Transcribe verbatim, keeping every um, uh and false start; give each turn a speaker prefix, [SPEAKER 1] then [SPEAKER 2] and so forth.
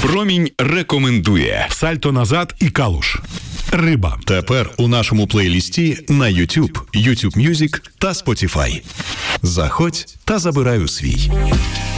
[SPEAKER 1] Промінь рекомендує
[SPEAKER 2] Сальто назад і Калуш. Риба.
[SPEAKER 3] Тепер у нашому плейлісті на YouTube, YouTube Music та Spotify. Заходь та забирай у свій.